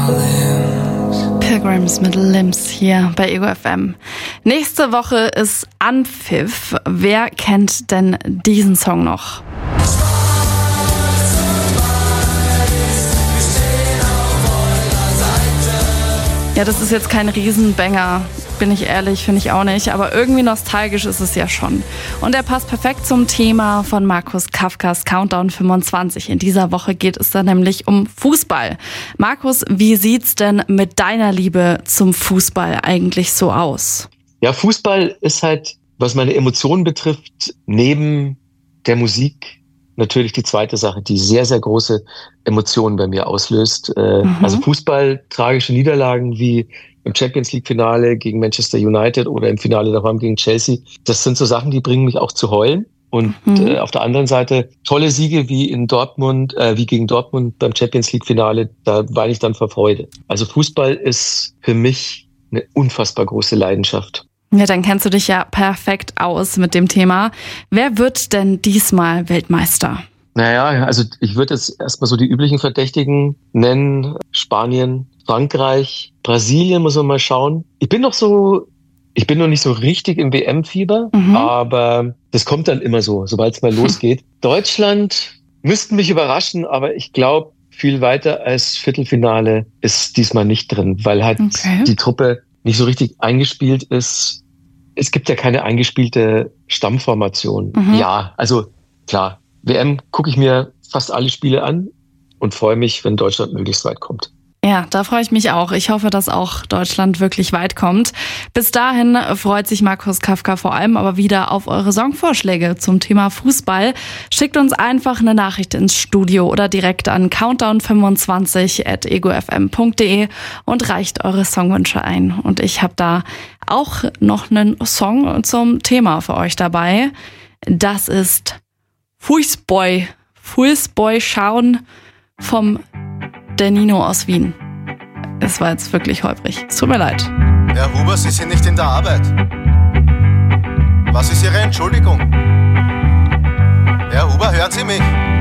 Pilgrims mit Limbs hier bei Ego FM. Nächste Woche ist Anpfiff. Wer kennt denn diesen Song noch? Ja, das ist jetzt kein Riesenbanger, bin ich ehrlich, finde ich auch nicht. Aber irgendwie nostalgisch ist es ja schon. Und er passt perfekt zum Thema von Markus Kafkas Countdown 25. In dieser Woche geht es dann nämlich um Fußball. Markus, wie sieht's denn mit deiner Liebe zum Fußball eigentlich so aus? Ja, Fußball ist halt, was meine Emotionen betrifft, neben der Musik natürlich die zweite Sache, die sehr, sehr große Emotionen bei mir auslöst. Also Fußball, tragische Niederlagen wie im Champions-League-Finale gegen Manchester United oder im Finale daheim gegen Chelsea. Das sind so Sachen, die bringen mich auch zu heulen. Und auf der anderen Seite tolle Siege wie gegen Dortmund beim Champions-League-Finale, da weine ich dann vor Freude. Also Fußball ist für mich eine unfassbar große Leidenschaft. Ja, dann kennst du dich ja perfekt aus mit dem Thema. Wer wird denn diesmal Weltmeister? Naja, also ich würde jetzt erstmal so die üblichen Verdächtigen nennen. Spanien, Frankreich, Brasilien muss man mal schauen. Ich bin noch nicht so richtig im WM-Fieber, aber das kommt dann immer so, sobald es mal losgeht. Deutschland müssten mich überraschen, aber ich glaube, viel weiter als Viertelfinale ist diesmal nicht drin, weil halt die Truppe nicht so richtig eingespielt ist. Es gibt ja keine eingespielte Stammformation. Ja, also klar, WM gucke ich mir fast alle Spiele an und freue mich, wenn Deutschland möglichst weit kommt. Ja, da freue ich mich auch. Ich hoffe, dass auch Deutschland wirklich weit kommt. Bis dahin freut sich Markus Kafka vor allem aber wieder auf eure Songvorschläge zum Thema Fußball. Schickt uns einfach eine Nachricht ins Studio oder direkt an countdown25@egofm.de und reicht eure Songwünsche ein. Und ich habe da auch noch einen Song zum Thema für euch dabei. Das ist Fußball schauen vom der Nino aus Wien. Es war jetzt wirklich holprig. Es tut mir leid. Herr Huber, Sie sind nicht in der Arbeit. Was ist Ihre Entschuldigung? Herr Huber, hören Sie mich?